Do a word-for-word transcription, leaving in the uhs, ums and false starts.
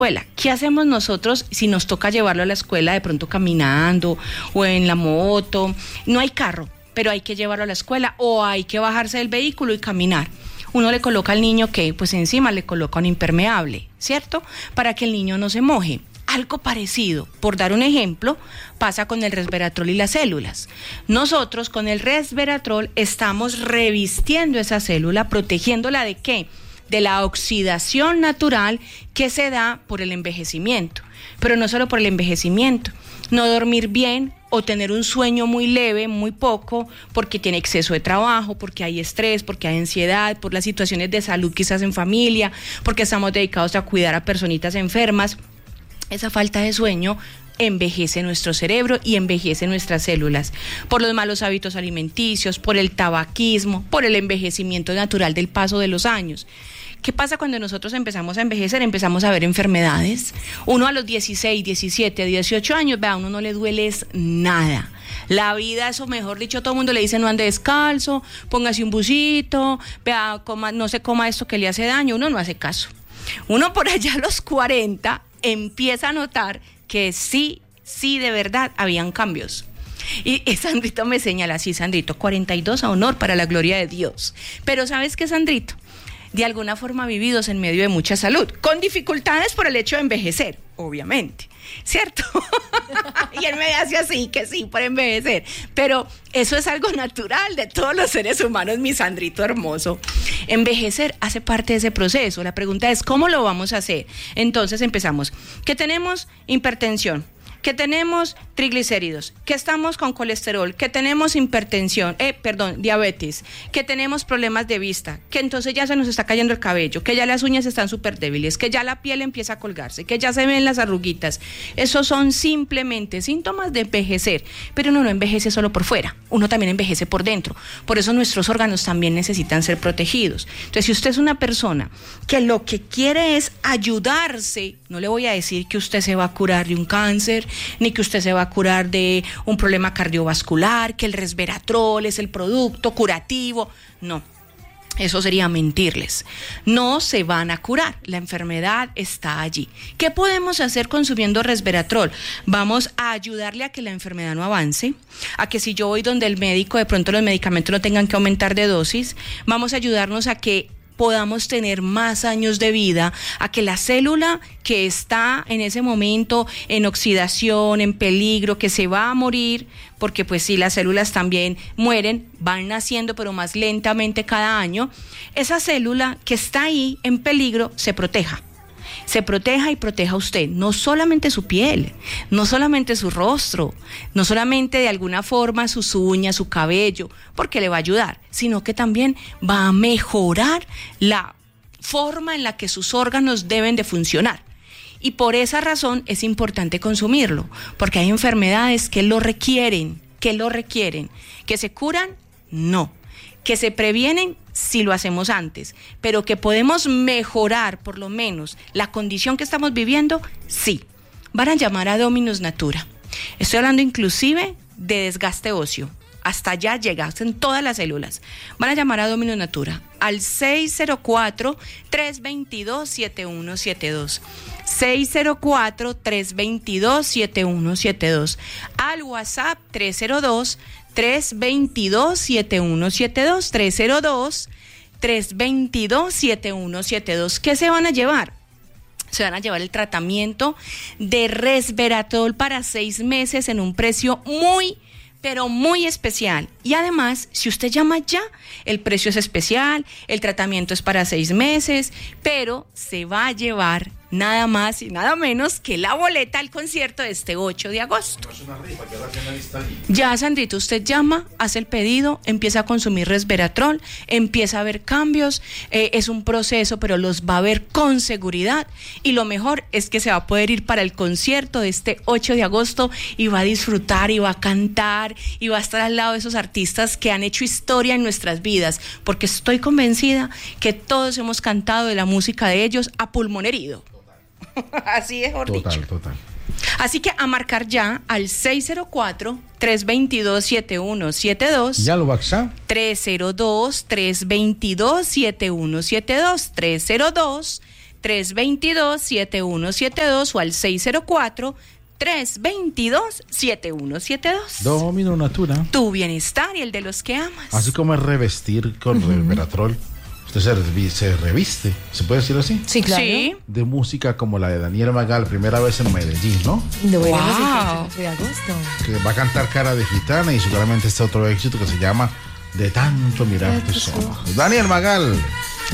escuela. ¿Qué hacemos nosotros si nos toca llevarlo a la escuela de pronto caminando o en la moto? No hay carro, pero hay que llevarlo a la escuela o hay que bajarse del vehículo y caminar. Uno le coloca al niño que pues encima le coloca un impermeable, ¿cierto? Para que el niño no se moje. Algo parecido, por dar un ejemplo, pasa con el resveratrol y las células. Nosotros con el resveratrol estamos revistiendo esa célula, protegiéndola ¿de qué? De la oxidación natural que se da por el envejecimiento. Pero no solo por el envejecimiento, no dormir bien o tener un sueño muy leve, muy poco, porque tiene exceso de trabajo, porque hay estrés, porque hay ansiedad, por las situaciones de salud quizás en familia, porque estamos dedicados a cuidar a personitas enfermas. Esa falta de sueño envejece nuestro cerebro y envejece nuestras células por los malos hábitos alimenticios, por el tabaquismo, por el envejecimiento natural del paso de los años. ¿Qué pasa cuando nosotros empezamos a envejecer? Empezamos a ver enfermedades. Uno a los dieciséis, diecisiete, dieciocho años, vea, a uno no le duele es nada. La vida, eso mejor dicho, todo el mundo le dice no ande descalzo, póngase un busito, vea, coma, no se coma esto que le hace daño. Uno no hace caso. Uno por allá a los cuarenta empieza a notar que sí, sí, de verdad, habían cambios. Y, y Sandrito me señala, sí, Sandrito, cuarenta y dos a honor para la gloria de Dios. Pero ¿sabes qué, Sandrito? De alguna forma vividos en medio de mucha salud, con dificultades por el hecho de envejecer, obviamente, ¿cierto? Y él me hace así, que sí, por envejecer, pero eso es algo natural de todos los seres humanos, mi Sandrito hermoso. Envejecer hace parte de ese proceso. La pregunta es, ¿cómo lo vamos a hacer? Entonces empezamos, que tenemos hipertensión, que tenemos triglicéridos, que estamos con colesterol, que tenemos hipertensión, eh, perdón, diabetes, que tenemos problemas de vista, que entonces ya se nos está cayendo el cabello, que ya las uñas están súper débiles, que ya la piel empieza a colgarse, que ya se ven las arruguitas. Esos son simplemente síntomas de envejecer, pero uno no envejece solo por fuera, uno también envejece por dentro. Por eso nuestros órganos también necesitan ser protegidos. Entonces, si usted es una persona que lo que quiere es ayudarse, no le voy a decir que usted se va a curar de un cáncer, ni que usted se va a curar de un problema cardiovascular, que el resveratrol es el producto curativo. No, eso sería mentirles. No se van a curar, la enfermedad está allí. ¿Qué podemos hacer consumiendo resveratrol? Vamos a ayudarle a que la enfermedad no avance, a que si yo voy donde el médico, de pronto los medicamentos no tengan que aumentar de dosis. Vamos a ayudarnos a que podamos tener más años de vida, a que la célula que está en ese momento en oxidación, en peligro, que se va a morir, porque pues sí, las células también mueren, van naciendo pero más lentamente cada año, esa célula que está ahí en peligro se proteja. Se proteja y proteja a usted, no solamente su piel, no solamente su rostro, no solamente de alguna forma sus uñas, su cabello, porque le va a ayudar, sino que también va a mejorar la forma en la que sus órganos deben de funcionar. Y por esa razón es importante consumirlo, porque hay enfermedades que lo requieren, que lo requieren, que se curan, no. Que se previenen si lo hacemos antes, pero que podemos mejorar por lo menos la condición que estamos viviendo, sí. Van a llamar a Dominus Natura. Estoy hablando inclusive de desgaste óseo. Hasta allá llegasen todas las células. Van a llamar a Dominus Natura al seis cero cuatro, tres dos dos, siete uno siete dos. seis cero cuatro, tres dos dos, siete uno siete dos. Al WhatsApp tres cero dos, tres dos dos, siete uno siete dos, tres cero dos, tres dos dos, siete uno siete dos. ¿Qué se van a llevar? Se van a llevar el tratamiento de resveratrol para seis meses en un precio muy, pero muy especial. Y además, si usted llama ya, el precio es especial, el tratamiento es para seis meses, pero se va a llevar nada más y nada menos que la boleta al concierto de este ocho de agosto. Ya, Sandrito, usted llama, hace el pedido, empieza a consumir resveratrol, empieza a ver cambios, eh, es un proceso, pero los va a ver con seguridad, y lo mejor es que se va a poder ir para el concierto de este ocho de agosto y va a disfrutar y va a cantar y va a estar al lado de esos artistas que han hecho historia en nuestras vidas, porque estoy convencida que todos hemos cantado de la música de ellos a pulmón herido. Así es, mejor total, dicho. Total. Así que a marcar ya al seis cero cuatro, tres dos dos, siete uno siete dos. ¿Ya lo WhatsApp? tres cero dos, tres dos dos, siete uno siete dos. tres cero dos, tres dos dos, siete uno siete dos o al seis cero cuatro, tres dos dos, siete uno siete dos. Domino Natura. Tu bienestar y el de los que amas. Así como es revestir con uh-huh. Resveratrol. Usted se, revi- se reviste, ¿se puede decir así? Sí, claro. Sí. De música como la de Daniel Magal, primera vez en Medellín, ¿no? No, wow. de agosto. Que va a cantar Cara de Gitana y seguramente este otro éxito que se llama De tanto mirar tus ojos. Daniel Magal.